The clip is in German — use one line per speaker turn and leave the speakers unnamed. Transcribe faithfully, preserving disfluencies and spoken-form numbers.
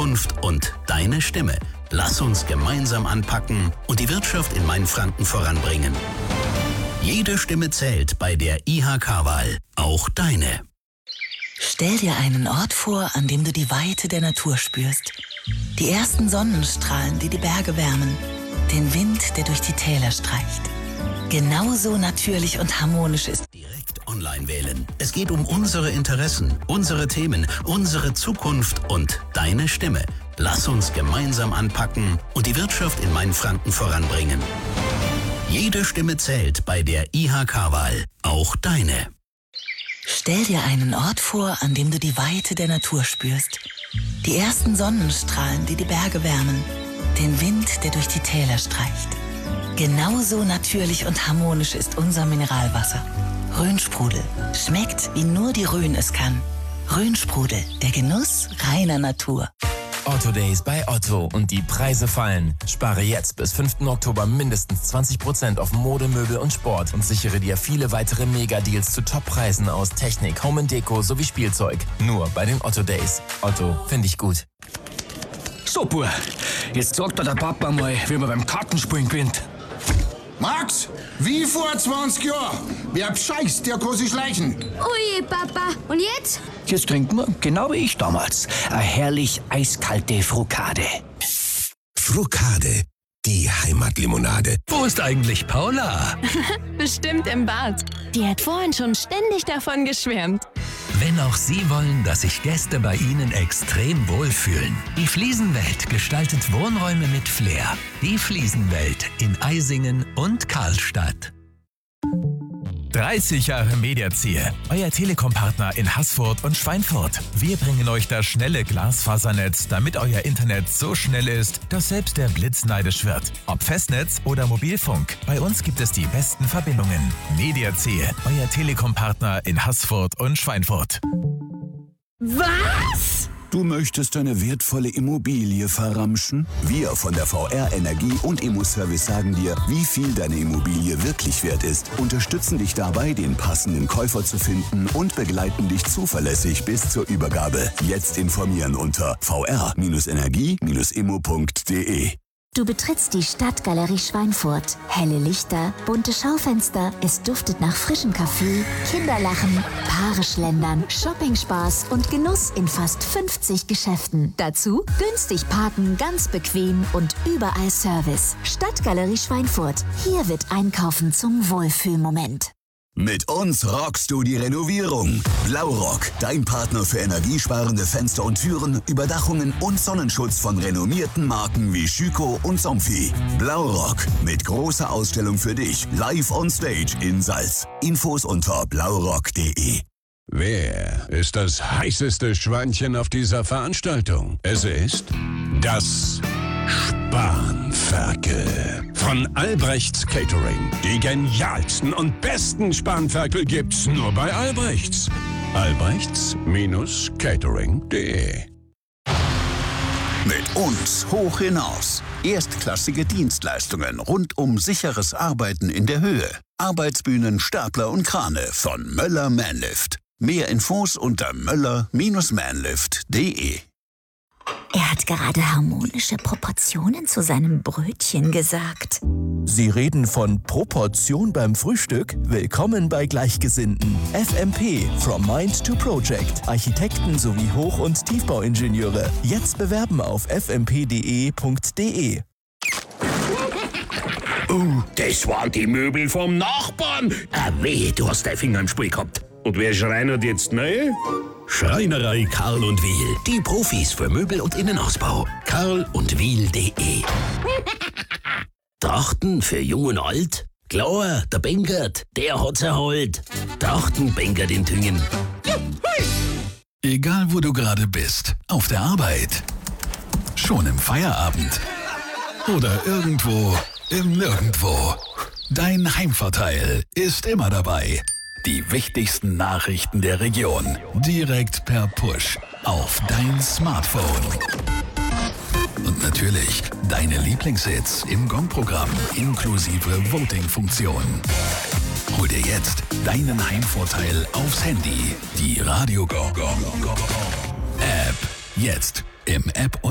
Zukunft und deine Stimme. Lass uns gemeinsam anpacken und die Wirtschaft in Mainfranken voranbringen. Jede Stimme zählt bei der I H K-Wahl, auch deine.
Stell dir einen Ort vor, an dem du die Weite der Natur spürst. Die ersten Sonnenstrahlen, die die Berge wärmen. Den Wind, der durch die Täler streicht. Genauso natürlich und harmonisch ist
direkt online wählen. Es geht um unsere Interessen, unsere Themen, unsere Zukunft und deine Stimme. Lass uns gemeinsam anpacken und die Wirtschaft in Mainfranken voranbringen. Jede Stimme zählt bei der I H K-Wahl, auch deine.
Stell dir einen Ort vor, an dem du die Weite der Natur spürst. Die ersten Sonnenstrahlen, die die Berge wärmen. Den Wind, der durch die Täler streicht. Genauso natürlich und harmonisch ist unser Mineralwasser. Rhönsprudel. Schmeckt, wie nur die Rhön es kann. Rhönsprudel, der Genuss reiner Natur.
Otto Days bei Otto und die Preise fallen. Spare jetzt bis fünften Oktober mindestens zwanzig Prozent auf Mode, Möbel und Sport und sichere dir viele weitere Megadeals zu Toppreisen aus Technik, Home and Deko sowie Spielzeug. Nur bei den Otto Days. Otto, finde ich gut.
So, Bub, jetzt sagt dir der Papa mal, wie man beim Kartenspielen gewinnt.
Max, wie vor zwanzig Jahren. Wer bescheißt, der kann sich schleichen.
Ui, Papa, und jetzt?
Jetzt trinken wir, genau wie ich damals, eine herrlich eiskalte Frukade.
Frukade, die Heimatlimonade.
Wo ist eigentlich Paula?
Bestimmt im Bad. Die hat vorhin schon ständig davon geschwärmt.
Wenn auch Sie wollen, dass sich Gäste bei Ihnen extrem wohlfühlen. Die Fliesenwelt gestaltet Wohnräume mit Flair. Die Fliesenwelt in Eisingen und Karlstadt.
dreißig Jahre Mediazier, euer Telekom-Partner in Haßfurt und Schweinfurt. Wir bringen euch das schnelle Glasfasernetz, damit euer Internet so schnell ist, dass selbst der Blitz neidisch wird. Ob Festnetz oder Mobilfunk, bei uns gibt es die besten Verbindungen. Mediazier, euer Telekom-Partner in Haßfurt und Schweinfurt.
Was?
Du möchtest deine wertvolle Immobilie verramschen? Wir von der V R Energie und Immo-Service sagen dir, wie viel deine Immobilie wirklich wert ist, unterstützen dich dabei, den passenden Käufer zu finden und begleiten dich zuverlässig bis zur Übergabe. Jetzt informieren unter v r energie immo punkt d e.
Du betrittst die Stadtgalerie Schweinfurt. Helle Lichter, bunte Schaufenster, es duftet nach frischem Kaffee, Kinderlachen, Paare schlendern, Shoppingspaß und Genuss in fast fünfzig Geschäften. Dazu günstig parken, ganz bequem und überall Service. Stadtgalerie Schweinfurt. Hier wird Einkaufen zum Wohlfühlmoment.
Mit uns rockst du die Renovierung. Blaurock, dein Partner für energiesparende Fenster und Türen, Überdachungen und Sonnenschutz von renommierten Marken wie Schüco und Somfy. Blaurock, mit großer Ausstellung für dich, live on stage in Salz. Infos unter blaurock punkt d e.
Wer ist das heißeste Schweinchen auf dieser Veranstaltung? Es ist das Spanferkel von Albrechts Catering. Die genialsten und besten Spanferkel gibt's nur bei Albrechts. albrechts Catering punkt d e.
Mit uns hoch hinaus. Erstklassige Dienstleistungen rund um sicheres Arbeiten in der Höhe. Arbeitsbühnen, Stapler und Krane von Möller Manlift. Mehr Infos unter möller manlift punkt d e.
Er hat gerade harmonische Proportionen zu seinem Brötchen gesagt.
Sie reden von Proportion beim Frühstück? Willkommen bei Gleichgesinnten. F M P, From Mind to Project. Architekten sowie Hoch- und Tiefbauingenieure. Jetzt bewerben auf f m p punkt d e punkt d e.
Oh, das waren die Möbel vom Nachbarn. Ah, weh, du hast deinen Finger im Spiel gehabt. Und wer schreinert jetzt neu?
Schreinerei Karl und Wiel. Die Profis für Möbel und Innenausbau. karl und wiel punkt d e. Trachten für Jung und Alt? Klar, der Bengert, der hat's erholt. Trachten Bengert in Tüngen.
Egal wo du gerade bist, auf der Arbeit, schon im Feierabend oder irgendwo im Nirgendwo. Dein Heimvorteil ist immer dabei. Die wichtigsten Nachrichten der Region direkt per Push auf dein Smartphone. Und natürlich deine Lieblingshits im Gong-Programm inklusive Voting-Funktion. Hol dir jetzt deinen Heimvorteil aufs Handy. Die Radio Gong Gong App. Jetzt im App